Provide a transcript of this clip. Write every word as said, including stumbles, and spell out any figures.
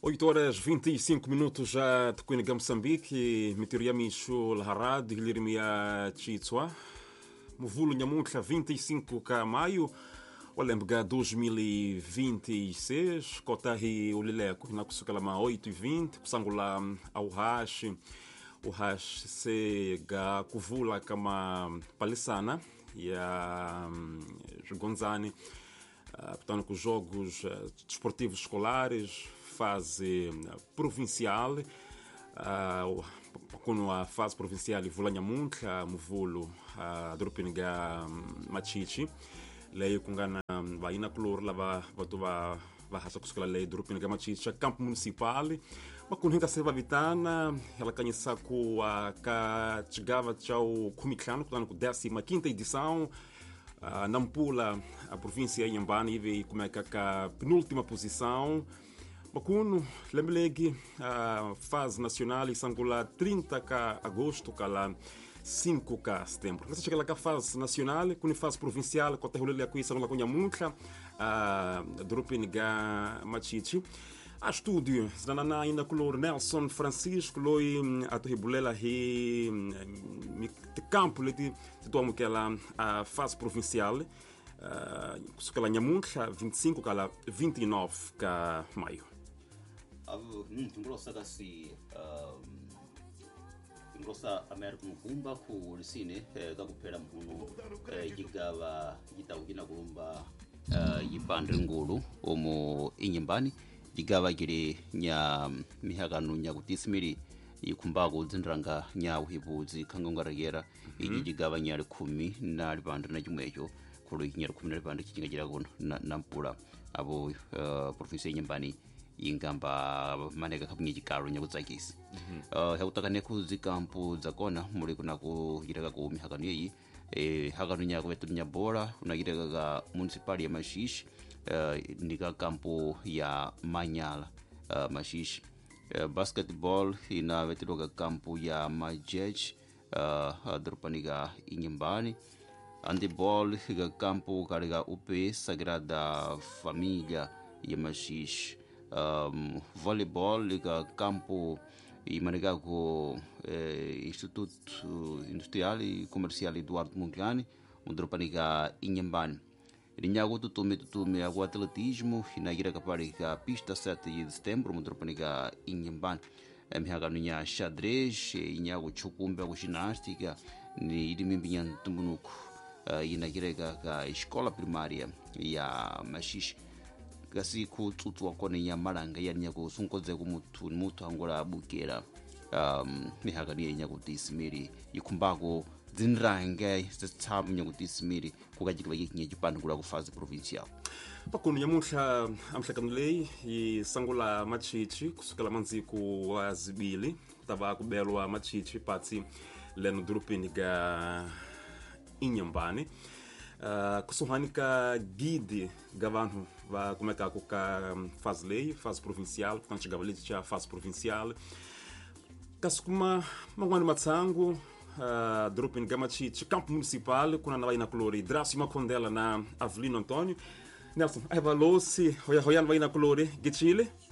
oito horas vinte e cinco minutos já de Coinga Moçambique, meteoriamisho Laharad, Guilhermia Chitswa, Movulo Nhamuntla vinte e cinco de maio, Olembga dois mil e vinte e seis, Kotahi Ulileco, na Kusukalama oito e vinte, Kusangula ao Hash, o Hash se ga Kuvula kama Palisana e a Gonzani, portanto, com os jogos desportivos escolares, fase provincial, com a fase provincial e Vulanha Munca, Muvulo, Drupinga Machichi, lei com gana vai na color lava vai vai hasa kusukala lei Drupinga Machichi, campo municipal, mas com hinga serva vitana, ela conhece com a que chegava tchau Kumiclano, portanto, com décima quinta edição. Uh, Nampula, a província de Inhambane, e como é que a penúltima posição. Bacuno, lembrei a fase nacional e sangula trinta de agosto, cala cinco de setembro. Nessa chega lá a fase nacional, com a fase provincial, com a terrulha aqui, sangula com a Munca, a Drupinga Machichi. A estúdio, na ainda color Nelson Francisco, loi a Torribulela e de campo, de tudo que ela a fase provincial, que ela Nhamunca vinte e cinco, que ela vinte e nove de maio. Tumrosa kasi, tumrosa América Mumba ku lisine, da kupera mpuno, jigava jitawina gumba, yipandre ngulu, omo Inhambane. Jigava gire nya mihagano nya kutisimiri ikumbago zindrang nya uhibuzi kangongaragera iji jigava nya kumi na ribanda na jumejo kulo nya kumi na ribanda kijinga jiragon na nampula abo uh, province Inhambane ingamba manega kapnyi jikaro nya kutsakisi uh, heutakane kuzikampu zakona muri kuna ku jiraga ku mihagano yi e hagano nya kwetu nya bora unagiraga ga municipal ya Mashishi. Uh, nika kampo ya Manyala uh, Mashishi uh, basketball ina vetiroga kampo ya Majej uh, Drupaniga Inhambane handball higa kampo kariga U P Sagrada Família ya Mashishi um, volleyball higa kampo imaniga ko eh, Instituto Industrial e Comercial Eduardo Mungiani Drupaniga Inhambane. Rinhago tutume tutume agua atletismo hinagira kapari ka pista sete de setembro mudropaniga Inhambane mihaga nunya xadrez inhago chukumbe agua ginástica ni idimimbinhan tumunuko inagira ka escola primária ya Mashishi kasi ku tutu akone ya maranga ya nyago sunkoze ku mutu mutu angora bukera um mihaga ni nyago tisimiri ikumbago zinrange zitsamu nyakutismiri kukajikwa yikinye jipanda kula ku fase provincial pakunu nyamuntla amhlakanulei i sangula Machichi kusukela manziku wa zibili tava kubelwa Machichi patsi leno Drupinga Inhambane uh, kusuhanika guide gavanhu va kumeka kuka fase lei fase provincial portanto chegava ali tinha fase provincial kasukuma mangwani matsangu Uh, Drupinga Machichi, campo municipal, kuna na vai na colori, Drácio Macondela na Avelino Antônio. Nelson, aí valou-se, hoia hoia vai na colori, Gichile?